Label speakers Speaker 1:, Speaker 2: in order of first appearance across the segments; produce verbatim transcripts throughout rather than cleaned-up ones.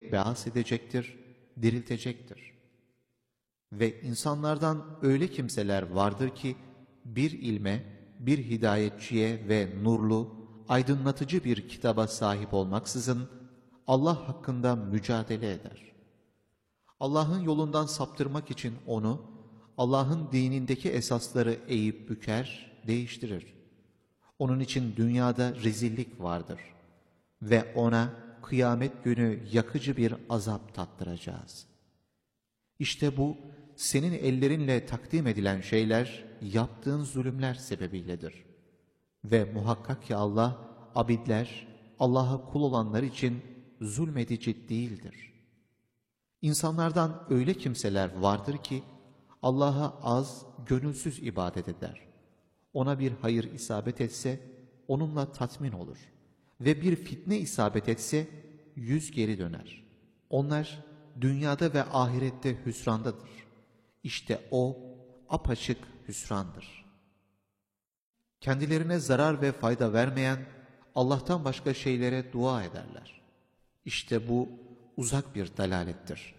Speaker 1: beas edecektir, diriltecektir. Ve insanlardan öyle kimseler vardır ki, bir ilme, bir hidayetçiye ve nurlu, aydınlatıcı bir kitaba sahip olmaksızın, Allah hakkında mücadele eder. Allah'ın yolundan saptırmak için onu, Allah'ın dinindeki esasları eğip büker, değiştirir. Onun için dünyada rezillik vardır ve ona kıyamet günü yakıcı bir azap tattıracağız. İşte bu, senin ellerinle takdim edilen şeyler, yaptığın zulümler sebebiyledir. Ve muhakkak ki Allah, abidler, Allah'a kul olanlar için zulmedici değildir. İnsanlardan öyle kimseler vardır ki, Allah'a az, gönülsüz ibadet eder. Ona bir hayır isabet etse, onunla tatmin olur. Ve bir fitne isabet etse, yüz geri döner. Onlar, dünyada ve ahirette hüsrandadır. İşte o, apaçık hüsrandır. Kendilerine zarar ve fayda vermeyen, Allah'tan başka şeylere dua ederler. İşte bu, uzak bir dalalettir.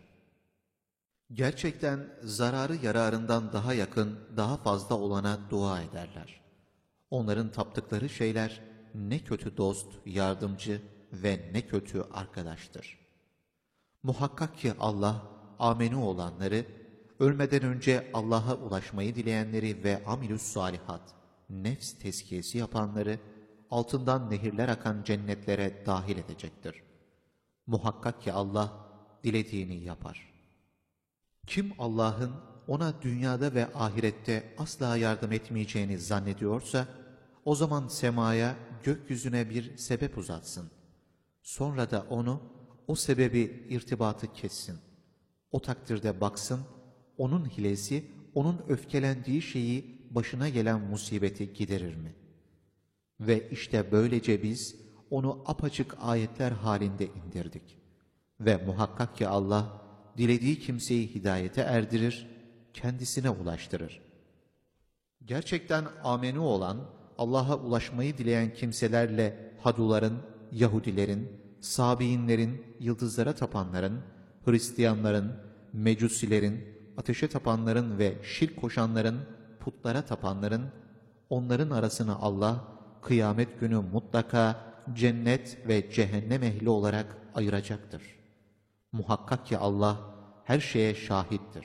Speaker 1: Gerçekten zararı yararından daha yakın, daha fazla olana dua ederler. Onların taptıkları şeyler ne kötü dost, yardımcı ve ne kötü arkadaştır. Muhakkak ki Allah, amenü olanları, ölmeden önce Allah'a ulaşmayı dileyenleri ve amilus salihat, nefs tezkiyesi yapanları, altından nehirler akan cennetlere dahil edecektir. Muhakkak ki Allah, dilediğini yapar. Kim Allah'ın ona dünyada ve ahirette asla yardım etmeyeceğini zannediyorsa, o zaman semaya, gökyüzüne bir sebep uzatsın. Sonra da onu, o sebebi irtibatı kessin. O takdirde baksın, onun hilesi, onun öfkelendiği şeyi, başına gelen musibeti giderir mi? Ve işte böylece biz, onu apaçık ayetler halinde indirdik. Ve muhakkak ki Allah, dilediği kimseyi hidayete erdirir, kendisine ulaştırır. Gerçekten amenü olan, Allah'a ulaşmayı dileyen kimselerle Haduların, Yahudilerin, Sabiinlerin, yıldızlara tapanların, Hristiyanların, Mecusilerin, ateşe tapanların ve şirk koşanların, putlara tapanların, onların arasını Allah, kıyamet günü mutlaka cennet ve cehennem ehli olarak ayıracaktır. Muhakkak ki Allah her şeye şahittir.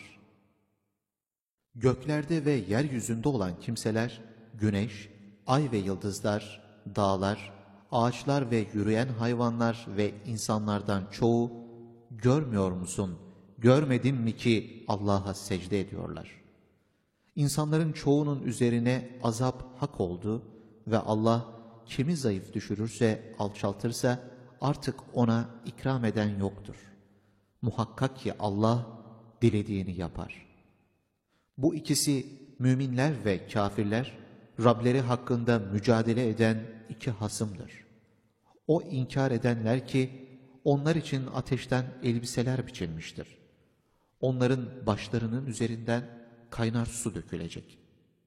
Speaker 1: Göklerde ve yeryüzünde olan kimseler, güneş, ay ve yıldızlar, dağlar, ağaçlar ve yürüyen hayvanlar ve insanlardan çoğu, görmüyor musun, görmedin mi ki Allah'a secde ediyorlar. İnsanların çoğunun üzerine azap hak oldu ve Allah kimi zayıf düşürürse, alçaltırsa artık ona ikram eden yoktur. Muhakkak ki Allah dilediğini yapar. Bu ikisi müminler ve kafirler, Rableri hakkında mücadele eden iki hasımdır. O inkar edenler ki, onlar için ateşten elbiseler biçilmiştir. Onların başlarının üzerinden kaynar su dökülecek.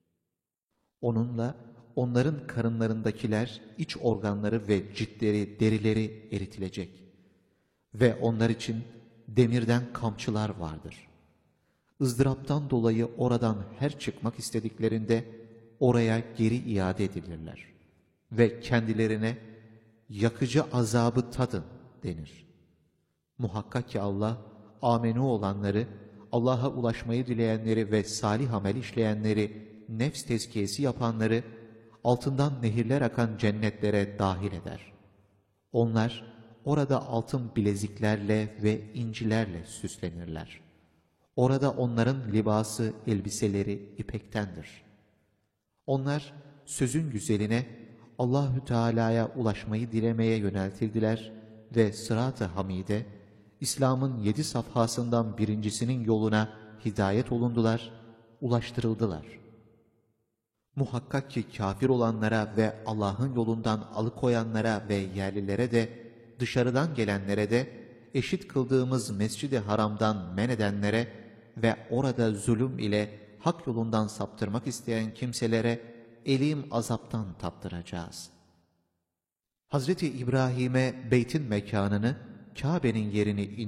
Speaker 1: Onunla onların karınlarındakiler, iç organları ve ciltleri, derileri eritilecek. Ve onlar için demirden kamçılar vardır. ızdıraptan dolayı oradan her çıkmak istediklerinde oraya geri iade edilirler. Ve kendilerine yakıcı azabı tadın denir. Muhakkak ki Allah, amenü olanları, Allah'a ulaşmayı dileyenleri ve salih amel işleyenleri, nefs tezkiyesi yapanları, altından nehirler akan cennetlere dahil eder. Onlar orada altın bileziklerle ve incilerle süslenirler. Orada onların libası, elbiseleri ipektendir. Onlar sözün güzeline, Allahü Teala'ya ulaşmayı dilemeye yöneltildiler ve sırat-ı hamide, İslam'ın yedi safhasından birincisinin yoluna hidayet olundular, ulaştırıldılar. Muhakkak ki kafir olanlara ve Allah'ın yolundan alıkoyanlara ve yerlilere de, dışarıdan gelenlere de, eşit kıldığımız Mescid-i Haram'dan men edenlere ve orada zulüm ile hak yolundan saptırmak isteyen kimselere elim azaptan tattıracağız. Hazreti İbrahim'e beytin mekanını, Kabe'nin yerini